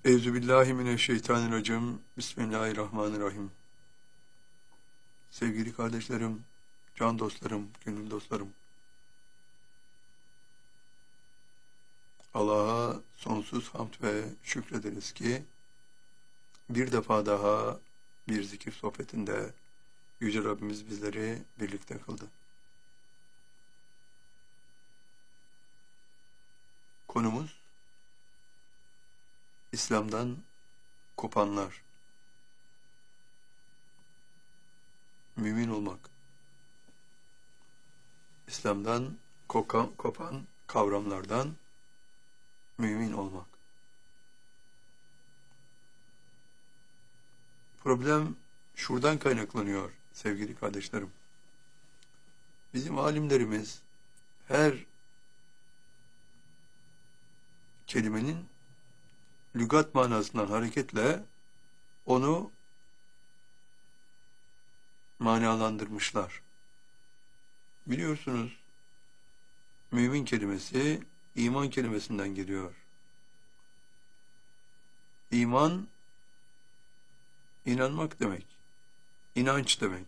Euzubillahimineşşeytanirracim. Bismillahirrahmanirrahim. Sevgili kardeşlerim, can dostlarım, gönül dostlarım. Allah'a sonsuz hamd ve şükrederiz ki bir defa daha bir zikir sohbetinde Yüce Rabbimiz bizleri birlikte kıldı. Konumuz İslam'dan kopanlar. Mümin olmak. İslam'dan kopan kavramlardan mümin olmak. Problem şuradan kaynaklanıyor sevgili kardeşlerim. Bizim alimlerimiz her kelimenin lügat manasından hareketle onu manalandırmışlar. Biliyorsunuz, mümin kelimesi iman kelimesinden geliyor. İman, inanmak demek, inanç demek.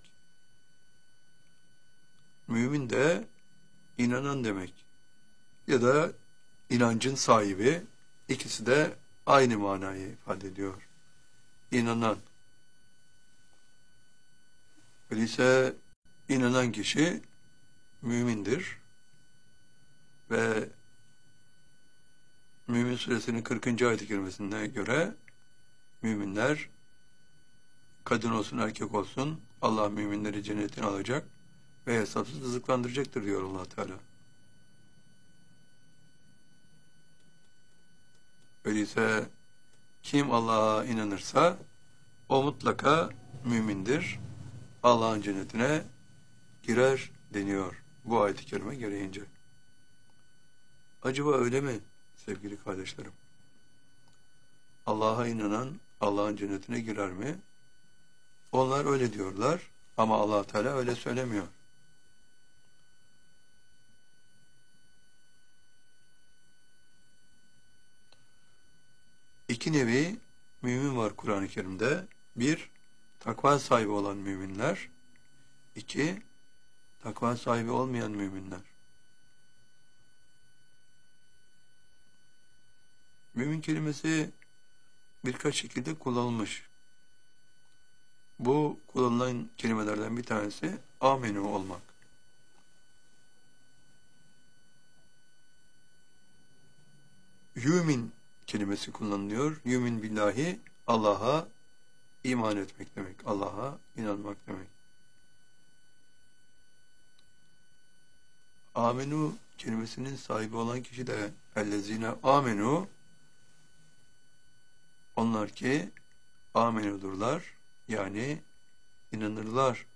Mümin de inanan demek ya da inancın sahibi, ikisi de aynı manayı ifade ediyor. İnanan. Öyleyse inanan kişi mümindir ve Mümin Suresinin 40. ayet-i kerimesine göre müminler, kadın olsun erkek olsun, Allah müminleri cennetine alacak ve hesapsız rızıklandıracaktır diyor Allah Teala. Öyleyse kim Allah'a inanırsa o mutlaka mümindir. Allah'ın cennetine girer deniyor bu ayet-i kerime gereğince. Acaba öyle mi sevgili kardeşlerim? Allah'a inanan Allah'ın cennetine girer mi? Onlar öyle diyorlar ama Allah Teala öyle söylemiyor. İki nevi mümin var Kur'an-ı Kerim'de. Bir, takva sahibi olan müminler. İki, takva sahibi olmayan müminler. Mümin kelimesi birkaç şekilde kullanılmış. Bu kullanılan kelimelerden bir tanesi amenu olmak. Yumin kelimesi kullanılıyor. Yumin billahi, Allah'a iman etmek demek. Allah'a inanmak demek. Amenu kelimesinin sahibi olan kişi de ellezine amenu, onlar ki amenudurlar, yani inanırlar